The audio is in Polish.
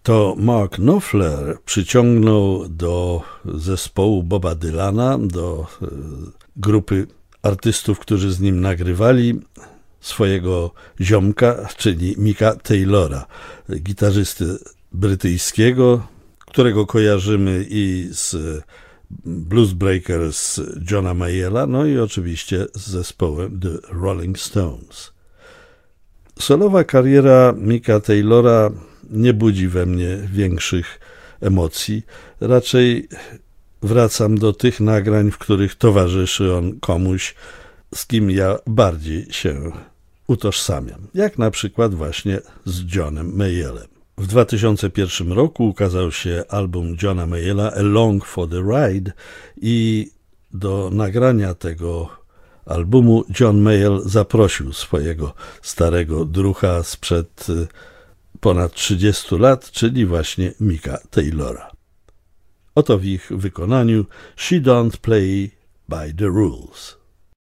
to Mark Knopfler przyciągnął do zespołu Boba Dylana, do grupy artystów, którzy z nim nagrywali, swojego ziomka, czyli Micka Taylora, gitarzysty brytyjskiego, którego kojarzymy i z Blues Breakers Johna Mayalla, no i oczywiście z zespołem The Rolling Stones. Solowa kariera Micka Taylora nie budzi we mnie większych emocji. Raczej wracam do tych nagrań, w których towarzyszy on komuś, z kim ja bardziej się utożsamiam. Jak na przykład właśnie z Johnem Mayallem. W 2001 roku ukazał się album Johna Mayalla Along for the Ride i do nagrania tego albumu John Mayall zaprosił swojego starego druha sprzed ponad 30 lat, czyli właśnie Micka Taylora. Oto w ich wykonaniu She Don't Play by the Rules.